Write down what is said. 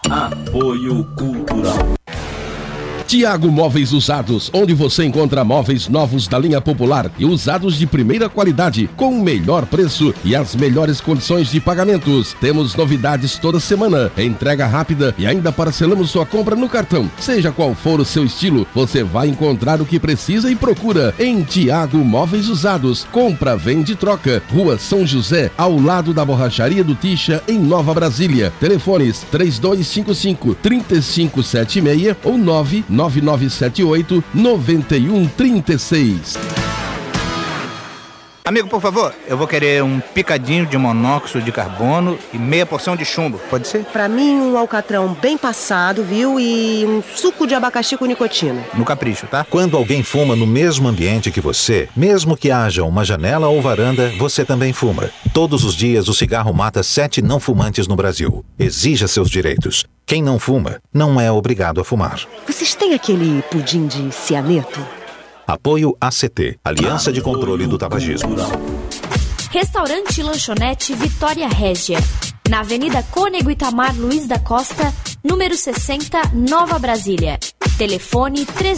Apoio Cultural. Tiago Móveis Usados, onde você encontra móveis novos da linha popular e usados de primeira qualidade, com o melhor preço e as melhores condições de pagamentos. Temos novidades toda semana, entrega rápida e ainda parcelamos sua compra no cartão. Seja qual for o seu estilo, você vai encontrar o que precisa e procura em Tiago Móveis Usados. Compra, vende, troca. Rua São José, ao lado da Borracharia do Tixa, em Nova Brasília. Telefones 3255-3576 ou 9978-9136. Amigo, por favor, eu vou querer um picadinho de monóxido de carbono e meia porção de chumbo, pode ser? Pra mim, um alcatrão bem passado, viu? E um suco de abacaxi com nicotina. No capricho, tá? Quando alguém fuma no mesmo ambiente que você, mesmo que haja uma janela ou varanda, você também fuma. Todos os dias o cigarro mata 7 não fumantes no Brasil. Exija seus direitos. Quem não fuma, não é obrigado a fumar. Vocês têm aquele pudim de cianeto? Apoio ACT, Aliança de Controle do Tabagismo. Restaurante e Lanchonete Vitória Régia, na Avenida Cônego Itamar Luiz da Costa, número 60, Nova Brasília. Telefone